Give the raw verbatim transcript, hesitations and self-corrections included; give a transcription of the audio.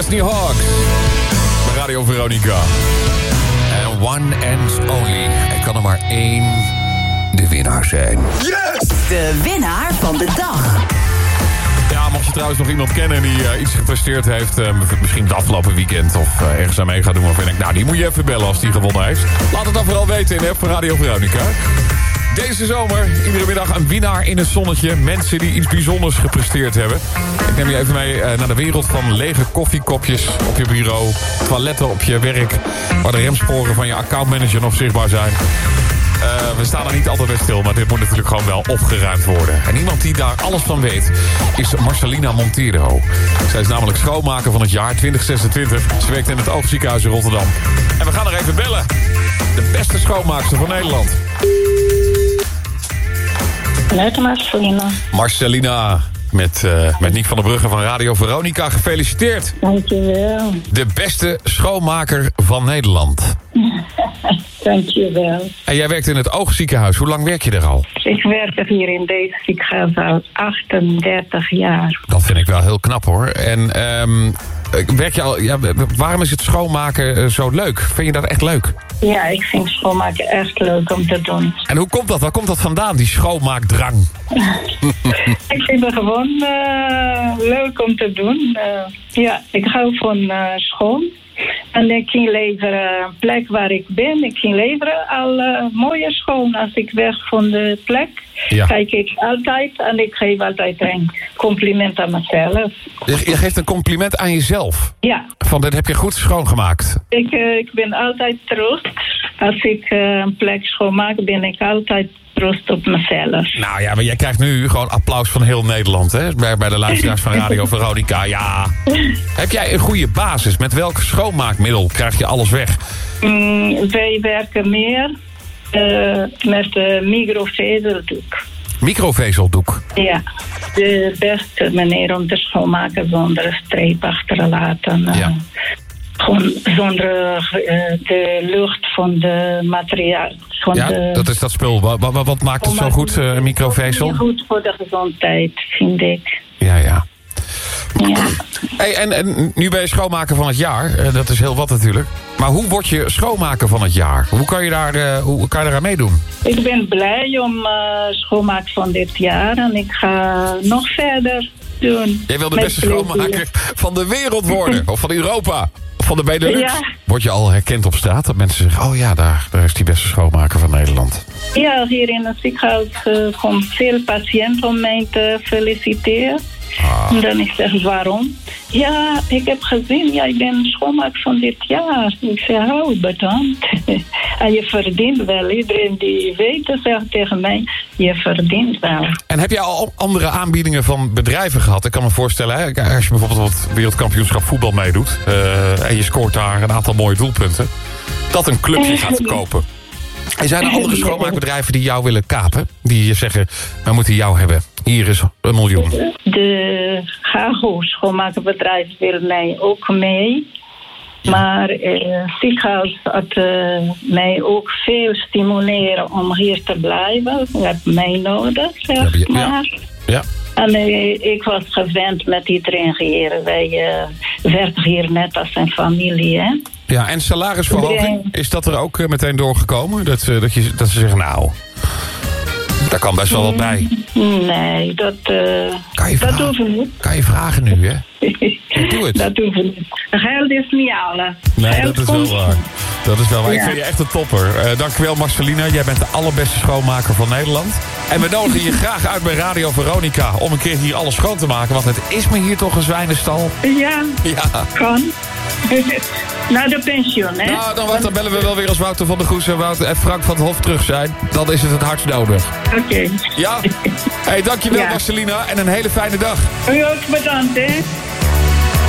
Chesney Hawks. Bij Radio Veronica. En one and only. Er kan er maar één de winnaar zijn. Yes! De winnaar van de dag. Ja, mocht je trouwens nog iemand kennen die uh, iets gepresteerd heeft... Uh, misschien het afgelopen weekend of uh, ergens aan mee gaat doen... of ik denk, nou, die moet je even bellen als die gewonnen heeft. Laat het dan vooral weten in de app van Radio Veronica. Deze zomer, iedere middag een winnaar in het zonnetje. Mensen die iets bijzonders gepresteerd hebben. Ik neem je even mee uh, naar de wereld van lege koffiekopjes op je bureau. Toiletten op je werk. Waar de remsporen van je accountmanager nog zichtbaar zijn. Uh, we staan er niet altijd bij stil, maar dit moet natuurlijk gewoon wel opgeruimd worden. En iemand die daar alles van weet, is Marcelina Montero. Zij is namelijk schoonmaker van het jaar twintig zesentwintig. Ze werkt in het Oogziekenhuis in Rotterdam. En we gaan er even bellen. De beste schoonmaakster van Nederland. Met Marcelina. Marcelina, met, uh, met Nick van der Brugge van Radio Veronica. Gefeliciteerd. Dankjewel. De beste schoonmaker van Nederland. Dankjewel. En jij werkt in het Oogziekenhuis. Hoe lang werk je er al? Ik werk hier in deze ziekenhuis al achtendertig jaar. Dat vind ik wel heel knap, hoor. En um, werk je al, ja, waarom is het schoonmaken zo leuk? Vind je dat echt leuk? Ja, ik vind schoonmaken echt leuk om te doen. En hoe komt dat? Waar komt dat vandaan, die schoonmaakdrang? Ik vind het gewoon uh, leuk om te doen. Uh, ja, ik hou van uh, schoon. En ik ging leveren een plek waar ik ben. Ik ging leveren al uh, mooie schoon. Als ik weg van de plek, ja. Kijk ik altijd. En ik geef altijd een compliment aan mezelf. Je, je geeft een compliment aan jezelf? Ja. Van, dit heb je goed schoongemaakt? Ik, uh, ik ben altijd trots. Als ik uh, een plek schoonmaak, ben ik altijd trots op mezelf. Nou ja, maar jij krijgt nu gewoon applaus van heel Nederland, hè? Bij, bij de luisteraars van Radio Veronica. Ja. Heb jij een goede basis? Met welk schoonmaakmiddel krijg je alles weg? Mm, wij werken meer uh, met uh, microvezeldoek. Microvezeldoek? Ja. De beste manier om te schoonmaken zonder streep achterlaten. Uh, ja. Gewoon zonder uh, de lucht van de materiaal. Van ja, de, dat is dat spul. Wat, wat, wat maakt het zo goed, uh, microvezel? Goed voor de gezondheid, vind ik. Ja, ja. Ja. Hey, en, en nu ben je schoonmaker van het jaar. Uh, dat is heel wat natuurlijk. Maar hoe word je schoonmaker van het jaar? Hoe kan je daar, uh, hoe kan je daaraan meedoen? Ik ben blij om uh, schoonmaak van dit jaar. En ik ga nog verder doen. Jij wil de beste schoonmaker van de wereld worden. Of van Europa. Van de Benelux. Ja. Word je al herkend op straat? Dat mensen zeggen, oh ja, daar, daar is die beste schoonmaker van Nederland. Ja, hier in het ziekenhuis uh, komen veel patiënten om mij te feliciteren. Ah. En dan ik zeg, waarom? Ja, ik heb gezien, ja, ik ben schoonmaker van dit jaar. Ik zeg, oh, bedankt. En je verdient wel. Iedereen die weet, zegt tegen mij, je verdient wel. En heb jij al andere aanbiedingen van bedrijven gehad? Ik kan me voorstellen, hè, als je bijvoorbeeld op het wereldkampioenschap voetbal meedoet... Uh, en je scoort daar een aantal mooie doelpunten... dat een clubje gaat kopen. En zijn er andere schoonmaakbedrijven die jou willen kapen? Die je zeggen, we moeten jou hebben. Hier is een miljoen. De Gago schoonmaakbedrijf wil mij ook mee. Ja. Maar het uh, ziekenhuis had uh, mij ook veel stimuleren om hier te blijven. Je hebt mij nodig, zeg ja, maar. Ja. Ja. En uh, ik was gewend met iedereen hier. Wij uh, werken hier net als een familie, hè. Ja, en salarisverhoging, is dat er ook uh, meteen doorgekomen? Dat, uh, dat, je, dat ze zeggen, nou... Daar kan best wel wat bij. Nee, dat, uh, kan je dat hoeven we niet. Kan je vragen nu, hè? Doe het. Dat hoeven we niet. Geld is niet alle. Nee, Geld dat is komt. wel waar. Dat is wel waar. Ja. Ik vind je echt een topper. Uh, dankjewel, Marcelina. Jij bent de allerbeste schoonmaker van Nederland. En we nodigen je graag uit bij Radio Veronica... om een keer hier alles schoon te maken. Want het is me hier toch een zwijnenstal. Ja, ja. kan. Naar de pensioen, hè? Nou, dan, dan bellen we wel weer als Wouter van der Goes en, Wouter en Frank van het Hof terug zijn. Dan is het het hardst nodig. Oké. Okay. Ja? Hey, dankjewel, ja. Marcelina. En een hele fijne dag. U ook bedankt, hè?